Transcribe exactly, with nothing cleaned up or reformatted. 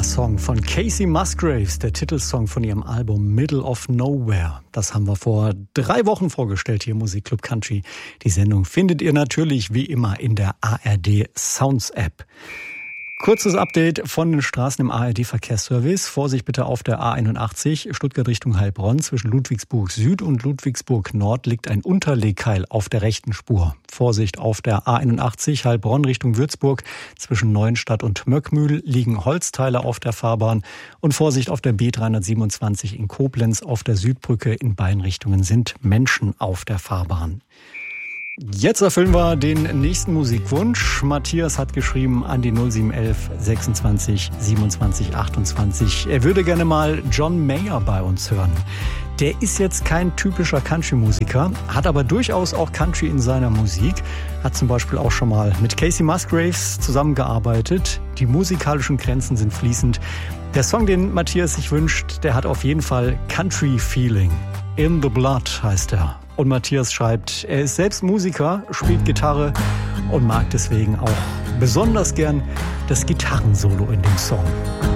geiler Song von Kacey Musgraves, der Titelsong von ihrem Album Middle of Nowhere. Das haben wir vor drei Wochen vorgestellt hier im Musikclub Country. Die Sendung findet ihr natürlich wie immer in der A R D Sounds App. Kurzes Update von den Straßen im A R D-Verkehrsservice. Vorsicht bitte auf der A einundachtzig, Stuttgart Richtung Heilbronn. Zwischen Ludwigsburg Süd und Ludwigsburg Nord liegt ein Unterlegkeil auf der rechten Spur. Vorsicht auf der A einundachtzig, Heilbronn Richtung Würzburg. Zwischen Neuenstadt und Möckmühl liegen Holzteile auf der Fahrbahn. Und Vorsicht auf der B dreihundertsiebenundzwanzig in Koblenz. Auf der Südbrücke in beiden Richtungen sind Menschen auf der Fahrbahn. Jetzt erfüllen wir den nächsten Musikwunsch. Matthias hat geschrieben an die null sieben eins eins sechsundzwanzig siebenundzwanzig achtundzwanzig. Er würde gerne mal John Mayer bei uns hören. Der ist jetzt kein typischer Country-Musiker, hat aber durchaus auch Country in seiner Musik. Hat zum Beispiel auch schon mal mit Kacey Musgraves zusammengearbeitet. Die musikalischen Grenzen sind fließend. Der Song, den Matthias sich wünscht, der hat auf jeden Fall Country-Feeling. In the Blood heißt er. Und Matthias schreibt, er ist selbst Musiker, spielt Gitarre und mag deswegen auch besonders gern das Gitarrensolo in dem Song.